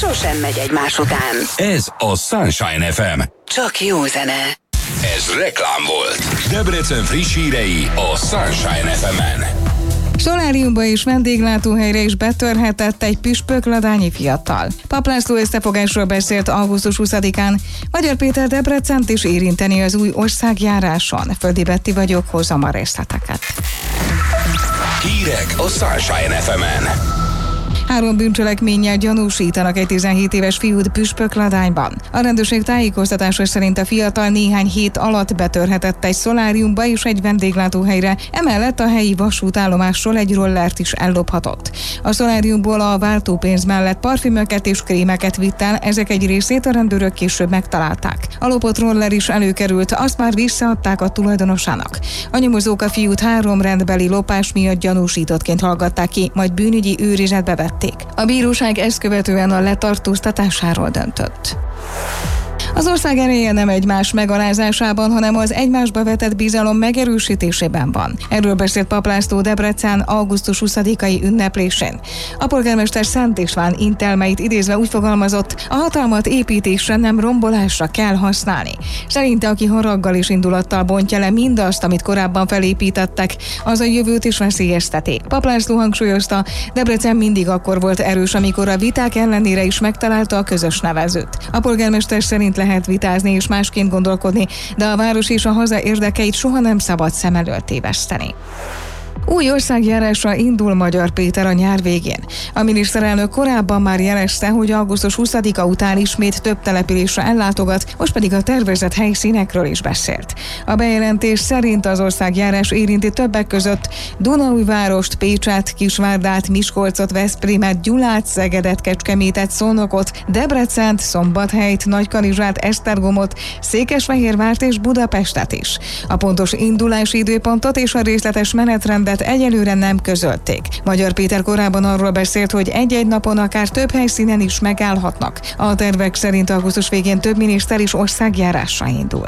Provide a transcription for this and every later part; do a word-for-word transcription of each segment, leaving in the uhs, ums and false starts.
sosem megy egymás után. Ez a Sunshine ef em. Csak jó zene. Ez reklám volt. Debrecen friss hírei a Sunshine ef emen. Soláriumba és vendéglátóhelyre is betörhetett egy püspökladányi fiatal. Pap László összefogásról beszélt augusztus huszadikán. Magyar Péter Debrecent is érinteni az új országjáráson. Földi Betti vagyok, hozom a részleteket. Hírek a Sunshine ef emen. Három bűncselekménnyel gyanúsítanak egy tizenhét éves fiút Püspökladányban. A rendőrség tájékoztatása szerint a fiatal néhány hét alatt betörhetett egy szoláriumba és egy vendéglátóhelyre, emellett a helyi vasútállomásról egy rollert is ellophatott. A szoláriumból a váltópénz mellett parfümöket és krémeket vitt el, ezek egy részét a rendőrök később megtalálták. A lopott roller is előkerült, azt már visszaadták a tulajdonosának. A nyomozók a fiút három rendbeli lopás miatt gyanúsítottként hallgatták ki, majd bűnügyi őrizetbe vették. A bíróság ezt követően a letartóztatásáról döntött. Az ország ereje nem egymás megalázásában, hanem az egymásba vetett bizalom megerősítésében van. Erről beszélt Pap László Debrecen augusztus huszadikai ünneplésén. A polgármester Szent István intelmeit idézve úgy fogalmazott, a hatalmat építésre, nem rombolásra kell használni. Szerinte, aki haraggal és indulattal bontja le mindazt, amit korábban felépítettek, az a jövőt is veszélyezteti. Pap László hangsúlyozta, Debrecen mindig akkor volt erős, amikor a viták ellenére is megtalálta a közös nevezőt. A polgármester szerint lehet vitázni és másként gondolkodni, de a város és a haza érdekeit soha nem szabad szem elől téveszteni. Új országjárásra indul Magyar Péter a nyár végén. A miniszterelnök korábban már jelezte, hogy augusztus huszadika után ismét több településre ellátogat, most pedig a tervezett helyszínekről is beszélt. A bejelentés szerint az országjárás érinti többek között Dunaújvárost, Pécset, Kisvárdát, Miskolcot, Veszprémet, Gyulát, Szegedet, Kecskemétet, Szolnokot, Debrecent, Szombathelyt, Nagykanizsát, Esztergomot, Székesfehérvárt és Budapestet is. A pontos indulási időpontot és a részletes menetrendet egyelőre nem közölték. Magyar Péter korábban arról beszélt, hogy egy-egy napon akár több helyszínen is megállhatnak. A tervek szerint augusztus végén több miniszter is országjárásra indul.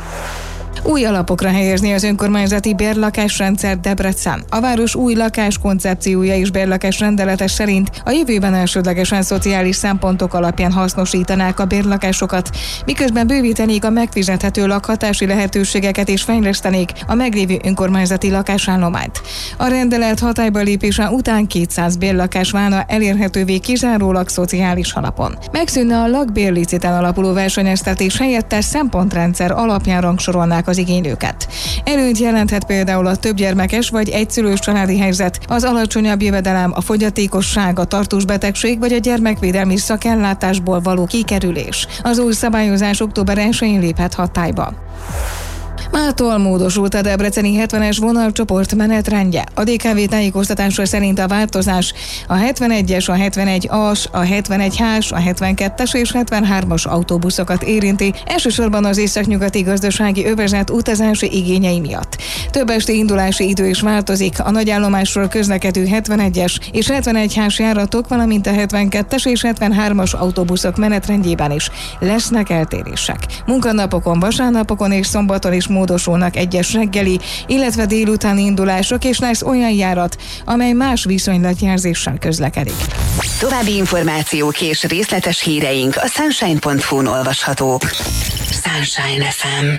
Új alapokra helyezni az önkormányzati bérlakásrendszer Debrecen. A város új lakáskoncepciója és bérlakás rendelete szerint a jövőben elsődlegesen szociális szempontok alapján hasznosítanák a bérlakásokat, miközben bővítenék a megfizethető lakhatási lehetőségeket és fejlesztenék a meglévő önkormányzati lakásállományt. A rendelet hatályba lépése után kétszáz bérlakás válna elérhetővé kizárólag szociális alapon. Megszűnne a lakbérliciten alapuló versenyeztetés, helyette szempontrendszer alapján rangsorolnák az igénylőket. Előnyt jelenthet például a többgyermekes vagy egyszülős családi helyzet, az alacsonyabb jövedelem, a fogyatékosság, a tartós betegség vagy a gyermekvédelmi szakellátásból való kikerülés. Az új szabályozás október elsején léphet hatályba. Mától módosult a debreceni hetvenes vonalcsoport menetrendje. A dé ká vé tájékoztatása szerint a változás a hetvenegyes, a hetvenegy as, a hetvenegy hás, a hetvenkettes és hetvenhármas autóbuszokat érinti, elsősorban az északnyugati gazdasági övezet utazási igényei miatt. Több esti indulási idő is változik, a nagyállomásról közlekedő hetvenegyes és hetvenegy hás járatok, valamint a hetvenkettes és hetvenhármas autóbuszok menetrendjében is lesznek eltérések. Munkanapokon, vasárnapokon és szombaton is módosulnak egyes reggeli, illetve délutáni indulások, és lesz olyan járat, amely más viszonylatjelzéssel közlekedik. További információk és részletes híreink a sunshine pont hu-n olvashatók. Sunshine ef em.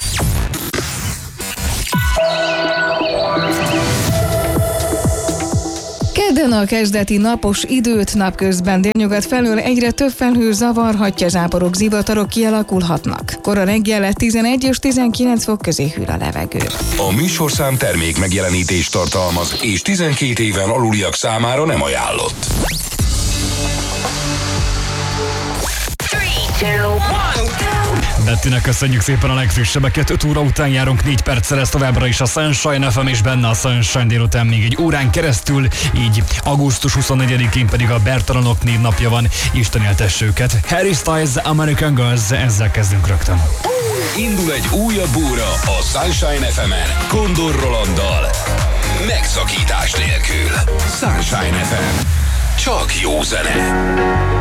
Kedden a kezdeti napos időt, napközben délnyugat felől egyre több felhő zavarhatja, záporok, zivatarok kialakulhatnak. Kora reggel tizenegy és tizenkilenc fok közé hűl a levegő. A műsorszám termék megjelenítést tartalmaz, és tizenkét éven aluliak számára nem ajánlott. Bettinek köszönjük szépen a legfrissebeket. öt óra után járunk, négy perccel lesz továbbra is a Sunshine ef em, és benne a Sunshine délután még egy órán keresztül, így augusztus huszonnegyedikén pedig a Bertalanok névnapja van. Isten éltesse őket. Harry Styles, American Girls, ezzel kezdünk rögtön. Indul egy újabb óra a Sunshine ef emen Kondor Rolanddal. Megszakítás nélkül. Sunshine ef em. Csak jó zene.